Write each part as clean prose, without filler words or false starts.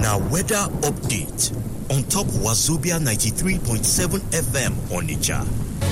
Now weather update on top Wazobia 93.7 FM Onitsha.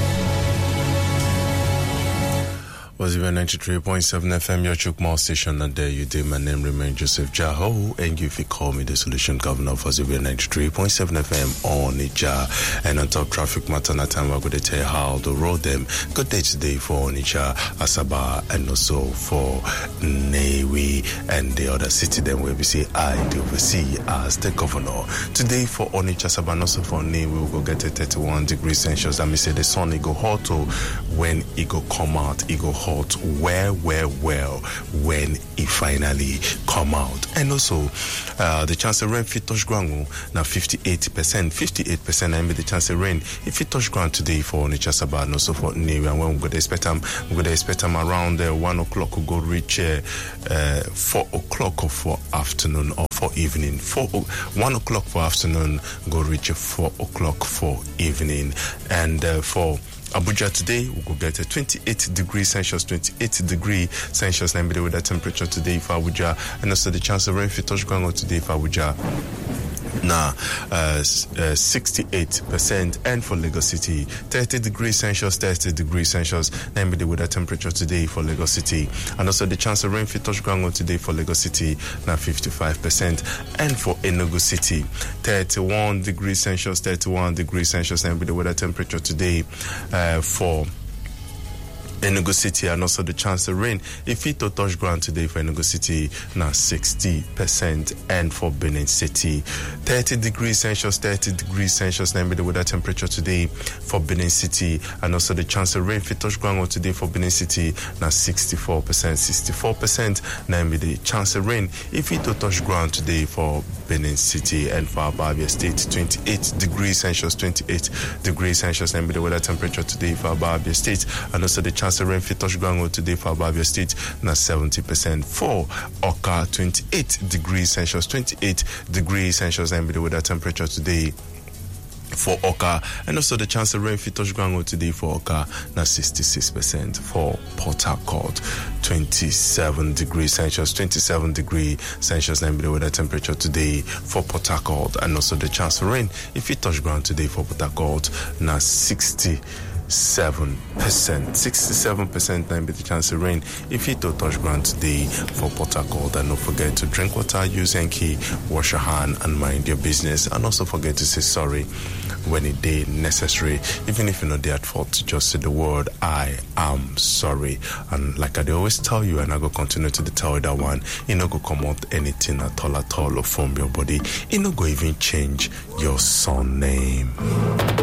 Wazobia 93.7 FM, your Chukma station, and there you do. My name remains Joseph Jaho, and if you call me the solution governor of Wazobia 93.7 FM Onitsha. And on top traffic matter, that time we're going to tell you how to road them. Good day today for Onitsha, Asaba, and also for Newi and the other city. Then we will see I do oversee as the governor. Today for Onitsha, Asaba, and also for Newi, we will get a 31 degrees Celsius. That means say the sun it go hot when it go come out, it go hot well when it finally come out. And also the chance of rain fit touch ground now 58%, and the chance of rain if it touch ground today for Onitsha, Asaba, and also for Newi. And when we go to expect them around 1 o'clock, we go reach 4 o'clock for afternoon or for evening. 1 o'clock for afternoon, go reach 4 o'clock for evening. And for Abuja today, we will get a 28 degrees Celsius, 28 degrees Celsius. And with the temperature today for Abuja, and also the chance of rain for touch ground today for Abuja. Now, 68%, and for Lagos City, 30 degrees Celsius, 30 degrees Celsius. Then with the weather temperature today for Lagos City, and also the chance of rain for touch ground today for Lagos City, now 55%, and for Enugu City, 31 degrees Celsius, 31 degrees Celsius. And with the weather temperature today for Enugu City, and also the chance of rain if it to touch ground today for Enugu City, now 60%, and for Benin City, 30 degrees Celsius, 30 degrees Celsius. Now with the weather temperature today for Benin City, and also the chance of rain if it touch ground today for Benin City, now 64%. Now with the chance of rain if it to touch ground today for Benin City, and for Abia State, 28 degrees Celsius, 28 degrees Celsius. And with the weather temperature today for Abia State, and also the chance of rain for touch ground today for Abia State, now 70%. For Oka, 28 degrees Celsius, 28 degrees Celsius. And with the weather temperature today for Oka, and also the chance of rain for touch ground today for Oka, now 66%. For Port Harcourt, 27 degrees Celsius, 27 degrees Celsius. And with the weather temperature today for Port Harcourt, and also the chance of rain if it touch ground today for Port Harcourt, now 67%, and with the chance of rain if it don't touch ground today for Port Harcourt. And don't forget to drink water, use Enki, wash your hand, and mind your business. And also forget to say sorry when it is necessary. Even if you're not there at fault, just say the word I am sorry. And like I always tell you, and I go continue to tell you that one, you no go come out anything at all from your body. You no go even change your son name.